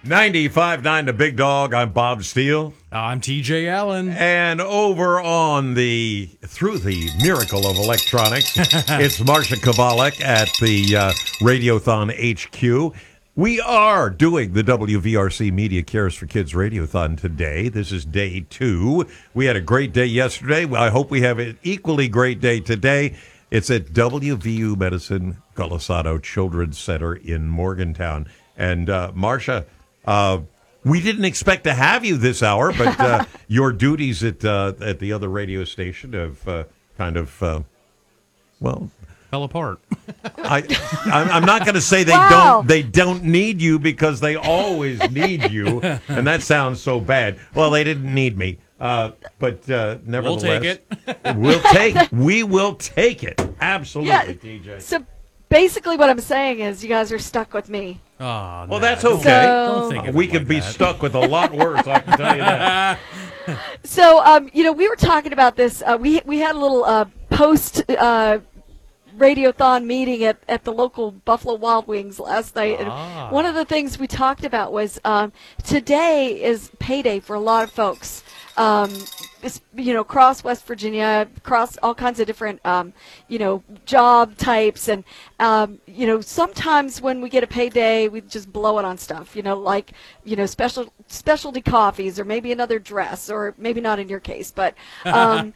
95.9 The Big Dog. I'm Bob Steele. I'm TJ Allen. And over on through the miracle of electronics, it's Marsha Kowalik at the Radiothon HQ. We are doing the WVRC Media Cares for Kids Radiothon today. This is day 2. We had a great day yesterday. I hope we have an equally great day today. It's at WVU Medicine Golisano Children's Center in Morgantown. And Marsha, we didn't expect to have you this hour, but your duties at the other radio station have Fell apart. I'm not going to say they don't need you, because they always need you, and that sounds so bad. Well, they didn't need me, but nevertheless, we will take it. Absolutely, TJ. So basically, what I'm saying is, you guys are stuck with me. Oh, well, that's okay. Don't think of we it could like be that. stuck with a lot worse. I can tell you that. So, we were talking about this. We had a little post Radiothon meeting at the local Buffalo Wild Wings last night. And one of the things we talked about was today is payday for a lot of folks. Across West Virginia, across all kinds of different, job types. And, sometimes when we get a payday, we just blow it on stuff, specialty coffees, or maybe another dress, or maybe not in your case. But